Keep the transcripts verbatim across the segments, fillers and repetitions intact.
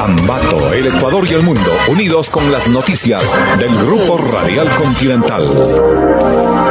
Ambato, el Ecuador y el mundo, unidos con las noticias del Grupo Radial Continental.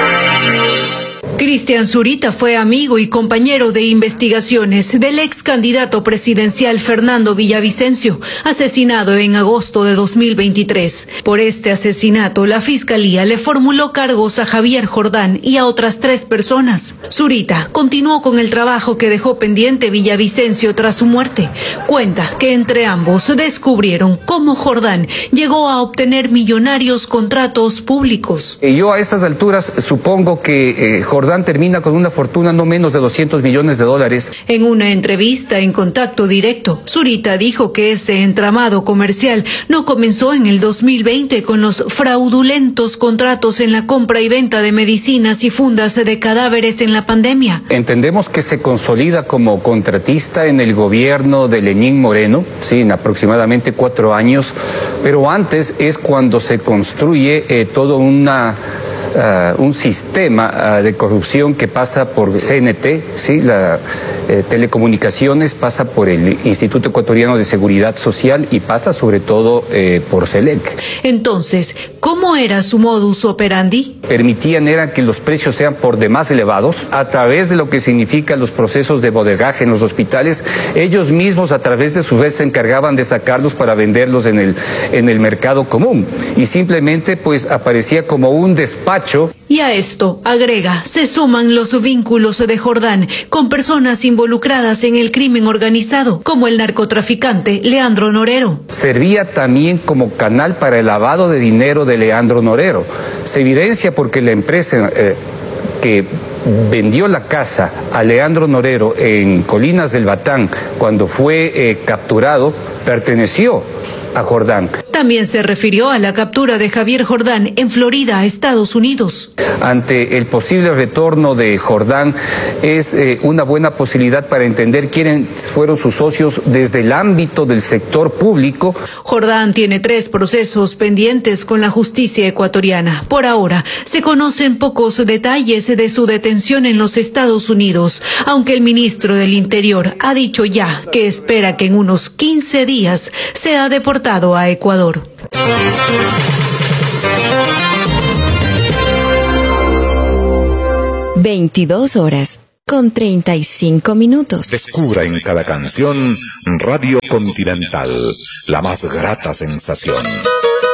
Cristian Zurita fue amigo y compañero de investigaciones del ex candidato presidencial Fernando Villavicencio, asesinado en agosto de dos mil veintitrés. Por este asesinato, la Fiscalía le formuló cargos a Javier Jordán y a otras tres personas. Zurita continuó con el trabajo que dejó pendiente Villavicencio tras su muerte. Cuenta que entre ambos descubrieron cómo Jordán llegó a obtener millonarios contratos públicos. Yo a estas alturas supongo que eh, Jordán termina con una fortuna no menos de doscientos millones de dólares. En una entrevista en Contacto Directo, Zurita dijo que ese entramado comercial no comenzó en el dos mil veinte con los fraudulentos contratos en la compra y venta de medicinas y fundas de cadáveres en la pandemia. Entendemos que se consolida como contratista en el gobierno de Lenín Moreno, sí, en aproximadamente cuatro años, pero antes es cuando se construye eh, todo una... Uh, un sistema uh, de corrupción que pasa por C N T, ¿sí? La eh, telecomunicaciones, pasa por el Instituto Ecuatoriano de Seguridad Social y pasa sobre todo eh, por SELEC. Entonces, ¿cómo era su modus operandi? Permitían era que los precios sean por demás elevados, a través de lo que significan los procesos de bodegaje en los hospitales. Ellos mismos a través de su vez se encargaban de sacarlos para venderlos en el, en el mercado común, y simplemente pues aparecía como un despacho. Y a esto, agrega, se suman los vínculos de Jordán con personas involucradas en el crimen organizado, como el narcotraficante Leandro Norero. Servía también como canal para el lavado de dinero de Leandro Norero. Se evidencia porque la empresa eh, que vendió la casa a Leandro Norero en Colinas del Batán cuando fue eh, capturado, perteneció a Jordán. También se refirió a la captura de Javier Jordán en Florida, Estados Unidos. Ante el posible retorno de Jordán, es eh, una buena posibilidad para entender quiénes fueron sus socios desde el ámbito del sector público. Jordán tiene tres procesos pendientes con la justicia ecuatoriana. Por ahora, se conocen pocos detalles de su detención en los Estados Unidos, aunque el ministro del Interior ha dicho ya que espera que en unos quince días sea deportado a Ecuador. veintidós horas con treinta y cinco minutos. Descubra en cada canción Radio Continental, la más grata sensación.